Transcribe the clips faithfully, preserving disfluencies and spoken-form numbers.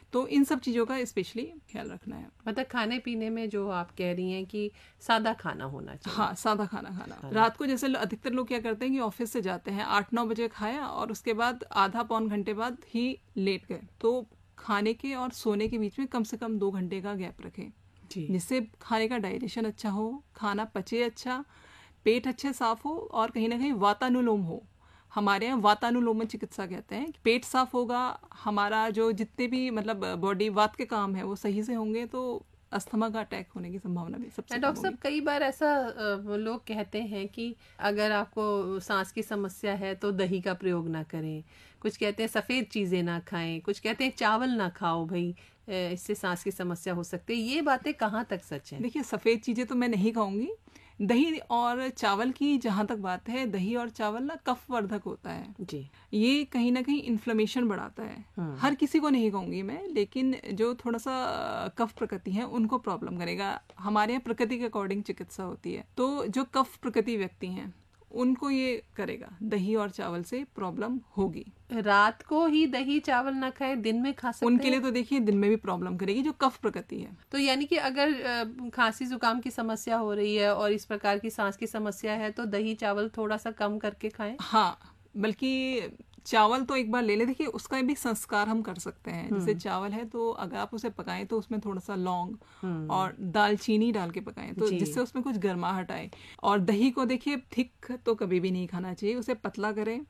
तो इन सब चीज़ों का स्पेशली ख्याल रखना है। मतलब खाने पीने में जो आप कह रही हैं कि सादा खाना होना चाहिए। हाँ, सादा खाना खाना। रात को जैसे अधिकतर लोग क्या करते हैं कि ऑफिस से जाते हैं, आठ नौ बजे खाया और उसके बाद आधा पौन घंटे बाद ही लेट गए। तो खाने के और सोने के बीच में कम से कम दो घंटे का गैप रखें, जिससे खाने का डाइजेशन अच्छा हो, खाना पचे अच्छा, पेट अच्छे साफ हो और कहीं ना कहीं वातानुलोम हो। हमारे यहाँ वातानुलोम चिकित्सा कहते हैं। पेट साफ होगा, हमारा जो जितने भी मतलब बॉडी वात के काम है वो सही से होंगे, तो अस्थमा का अटैक होने की संभावना भी सबसे कम होगी। डॉक्टर साहब, कई बार ऐसा लोग कहते हैं कि अगर आपको सांस की समस्या है तो दही का प्रयोग ना करें, कुछ कहते हैं सफ़ेद चीज़ें ना खाएं, कुछ कहते हैं चावल ना खाओ भाई, इससे सांस की समस्या हो सकती है। ये बातें कहाँ तक सच हैं? देखिए, सफ़ेद चीज़ें तो मैं नहीं कहूँगी। दही और चावल की जहाँ तक बात है, दही और चावल ना कफवर्धक होता है जी। ये कहीं ना कहीं इन्फ्लेमेशन बढ़ाता है। हर किसी को नहीं कहूँगी मैं, लेकिन जो थोड़ा सा कफ प्रकृति है उनको प्रॉब्लम करेगा। हमारे यहाँ प्रकृति के अकॉर्डिंग चिकित्सा होती है, तो जो कफ प्रकृति व्यक्ति हैं उनको ये करेगा, दही और चावल से प्रॉब्लम होगी। रात को ही दही चावल ना खाए, दिन में खा सकते हैं? उनके लिए तो देखिए दिन में भी प्रॉब्लम करेगी, जो कफ प्रकृति है। तो यानी कि अगर खांसी जुकाम की समस्या हो रही है और इस प्रकार की सांस की समस्या है तो दही चावल थोड़ा सा कम करके खाएं। हाँ, बल्कि चावल तो एक बार ले ले। देखिए, उसका भी संस्कार हम कर सकते हैं। जैसे चावल है तो अगर आप उसे पकाएं तो उसमें थोड़ा सा लौंग और दालचीनी डाल के पकाएं, तो जिससे उसमें कुछ गर्माहट आए। और दही को देखिए थिक तो कभी भी नहीं खाना चाहिए, उसे पतला करें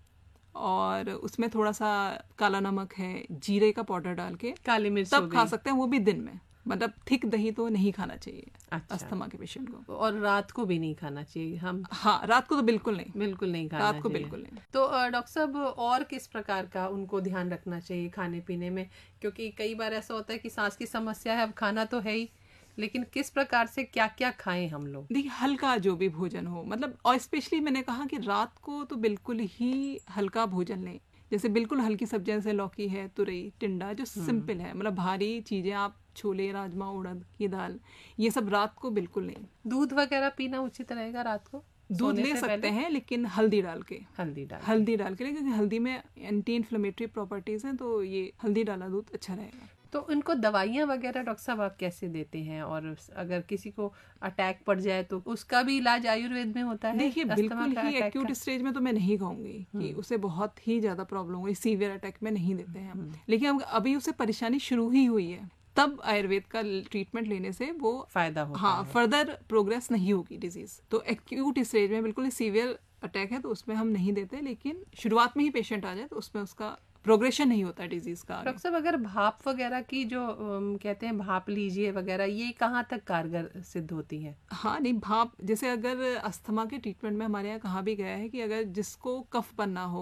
और उसमें थोड़ा सा काला नमक है, जीरे का पाउडर डाल के काली मिर्च तब खा सकते हैं, वो भी दिन में। मतलब थिक दही तो नहीं खाना चाहिए। अच्छा। अस्थमा के पेशेंट को। और रात को भी नहीं खाना चाहिए हम? हाँ, रात को तो बिल्कुल नहीं, बिल्कुल नहीं खाना रात को चाहिए। बिल्कुल नहीं। तो डॉक्टर साहब, और किस प्रकार का उनको ध्यान रखना चाहिए खाने पीने में? क्योंकि कई बार ऐसा होता है कि सांस की समस्या है, अब खाना तो है ही, लेकिन किस प्रकार से क्या क्या खाएं हम लोग? देखिए, हल्का जो भी भोजन हो, मतलब और स्पेशली मैंने कहा कि रात को तो बिल्कुल ही हल्का भोजन लें। जैसे बिल्कुल हल्की सब्जियां, जैसे लौकी है, तुरई, टिंडा, जो सिंपल है। मतलब भारी चीजें आप छोले, राजमा, उड़द की दाल, ये सब रात को बिल्कुल नहीं। दूध वगैरह पीना उचित रहेगा रात को? दूध ले सकते हैं, लेकिन हल्दी डाल के। हल्दी डाल हल्दी डाल के, क्योंकि हल्दी में एंटी इन्फ्लेमेटरी प्रॉपर्टीज हैं, तो ये हल्दी डाला दूध अच्छा रहेगा। तो इनको दवाइयाँ वगैरह डॉक्टर साहब आप कैसे देते हैं? और अगर किसी को अटैक पड़ जाए तो उसका भी इलाज आयुर्वेद में होता है? देखिए, बिल्कुल ही एक्यूट स्टेज में तो मैं नहीं कहूँगी कि उसे बहुत ही ज़्यादा प्रॉब्लम हुई, सीवियर अटैक में नहीं देते हैं हम। लेकिन अभी उसे परेशानी शुरू ही हुई है, तब आयुर्वेद का ट्रीटमेंट लेने से वो फायदा होता हाँ है। फर्दर प्रोग्रेस नहीं होगी डिजीज। तो एक्यूट स्टेज में बिल्कुल सीवियर अटैक है तो उसमें हम नहीं देते, लेकिन शुरुआत में ही पेशेंट आ जाए तो उसमें उसका प्रोग्रेशन नहीं होता डिजीज का। डॉक्टर साहब, अगर भाप वगैरह की जो um, कहते हैं भाप लीजिए वगैरह, ये कहाँ तक कारगर सिद्ध होती है? हाँ, नहीं, भाप जैसे अगर अस्थमा के ट्रीटमेंट में हमारे यहाँ कहा भी गया है कि अगर जिसको कफ बनना हो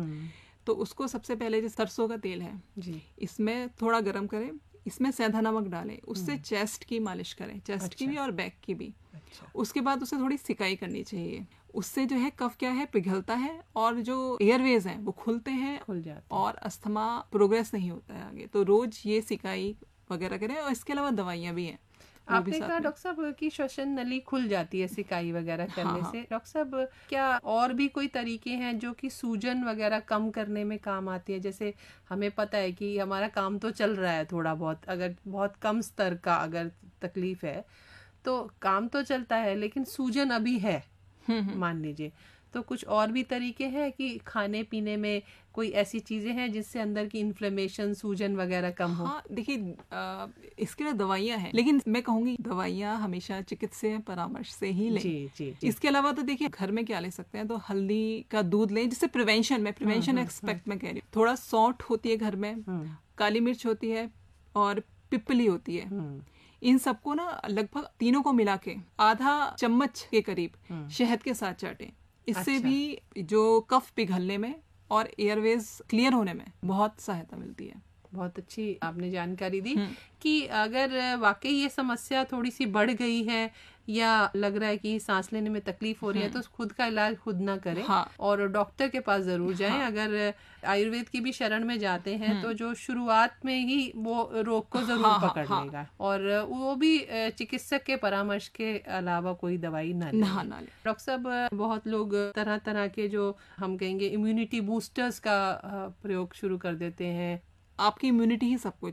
तो उसको सबसे पहले जो सरसों का तेल है जी, इसमें थोड़ा गर्म करें, इसमें सेंधा नमक डालें, उससे चेस्ट की मालिश करें, चेस्ट अच्छा। की भी और बैक की भी। अच्छा। उसके बाद उसे थोड़ी सिकाई करनी चाहिए। उससे जो है कफ क्या है पिघलता है और जो एयरवेज हैं वो खुलते हैं, खुल जाते हैं और अस्थमा प्रोग्रेस नहीं होता है आगे। तो रोज ये सिकाई वगैरह करें। और इसके अलावा दवाइयाँ भी हैं। आपने कहा डॉक्टर साहब की श्वसन नली खुल जाती है सिकाई वगैरह करने हाँ, से। डॉक्टर साहब, क्या और भी कोई तरीके हैं जो कि सूजन वगैरह कम करने में काम आती है? जैसे हमें पता है कि हमारा काम तो चल रहा है थोड़ा बहुत, अगर बहुत कम स्तर का अगर तकलीफ है तो काम तो चलता है, लेकिन सूजन अभी है मान लीजिए, तो कुछ और भी तरीके हैं कि खाने पीने में कोई ऐसी चीजें हैं जिससे अंदर की इन्फ्लेमेशन, सूजन वगैरह कम हो? हाँ, देखिए, इसके लिए दवाइयाँ हैं, लेकिन मैं कहूँगी दवाइयाँ हमेशा चिकित्सकीय परामर्श से ही लें। जी, जी, जी। इसके अलावा तो देखिए घर में क्या ले सकते हैं, तो हल्दी का दूध लें, जिससे प्रिवेंशन में प्रिवेंशन एक्सपेक्ट में कह रही हूँ। थोड़ा सौंठ होती है घर में, काली मिर्च होती है और पिपली होती है। इन सबको ना लगभग तीनों को मिला के आधा चम्मच के करीब शहद के साथ चाटें। इससे अच्छा। भी जो कफ पिघलने में और एयरवेज क्लियर होने में बहुत सहायता मिलती है। बहुत अच्छी आपने जानकारी दी कि अगर वाकई ये समस्या थोड़ी सी बढ़ गई है या लग रहा है कि सांस लेने में तकलीफ हो रही है तो खुद का इलाज खुद ना करें। हाँ। और डॉक्टर के पास जरूर जाएं। हाँ। अगर आयुर्वेद की भी शरण में जाते हैं तो जो शुरुआत में ही वो रोग को जरूर हाँ, पकड़ हाँ, लेगा और वो भी चिकित्सक के परामर्श के अलावा कोई दवाई ना ले। डॉक्टर साहब, बहुत लोग तरह तरह के जो हम कहेंगे इम्यूनिटी बूस्टर्स का प्रयोग शुरू कर देते हैं। आपकी इम्यूनिटी ही सब कुछ